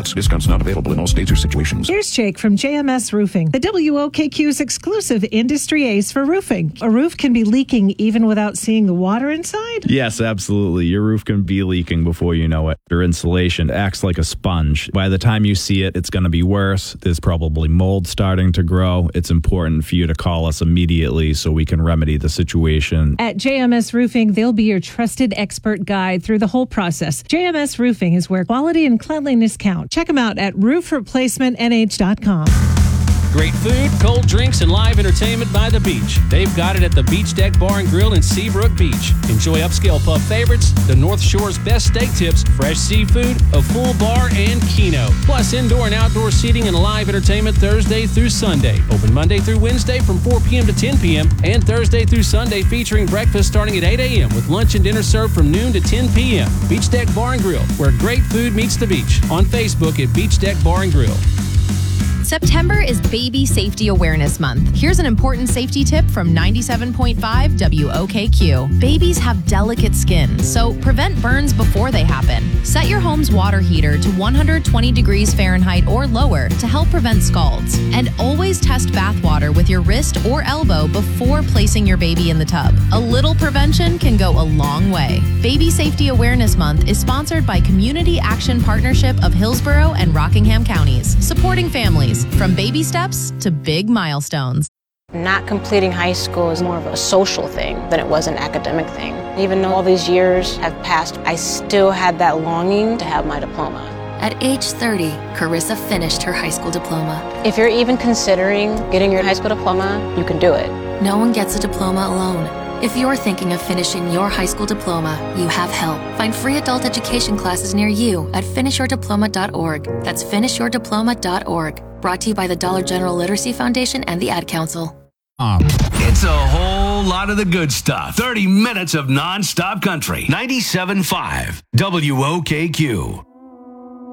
products. Discounts not available in all states or situations. Here's Jake from JMS Roofing, the WOKQ's exclusive industry ace for roofing. A roof can be leaking even without seeing the water inside? Yes, absolutely. Your roof can be leaking before you know it. Your insulation acts like a sponge. By the time you see it, it's going to be worse. There's probably mold starting to grow. It's important for you to call us immediately so we can remedy the situation. At JMS Roofing, they'll be your trusted expert guide through the whole process. JMS Roofing is where quality and cleanliness count. Check them out at roofreplacementnh.com. Great food, cold drinks, and live entertainment by the beach. They've got it at the Beach Deck Bar and Grill in Seabrook Beach. Enjoy upscale pub favorites, the North Shore's best steak tips, fresh seafood, a full bar, and keno. Plus indoor and outdoor seating and live entertainment Thursday through Sunday. Open Monday through Wednesday from 4 p.m. to 10 p.m. and Thursday through Sunday featuring breakfast starting at 8 a.m. with lunch and dinner served from noon to 10 p.m. Beach Deck Bar and Grill, where great food meets the beach. On Facebook at Beach Deck Bar and Grill. September is Baby Safety Awareness Month. Here's an important safety tip from 97.5 WOKQ. Babies have delicate skin, so prevent burns before they happen. Set your home's water heater to 120 degrees Fahrenheit or lower to help prevent scalds. And always test bath water with your wrist or elbow before placing your baby in the tub. A little prevention can go a long way. Baby Safety Awareness Month is sponsored by Community Action Partnership of Hillsborough and Rockingham counties, supporting families from baby steps to big milestones. Not completing high school is more of a social thing than it was an academic thing. Even though all these years have passed, I still had that longing to have my diploma. At age 30, Carissa finished her high school diploma. If you're even considering getting your high school diploma, you can do it. No one gets a diploma alone. If you're thinking of finishing your high school diploma, you have help. Find free adult education classes near you at finishyourdiploma.org. That's finishyourdiploma.org. Brought to you by the Dollar General Literacy Foundation and the Ad Council. It's a whole lot of the good stuff. 30 minutes of non-stop country. 97.5 WOKQ.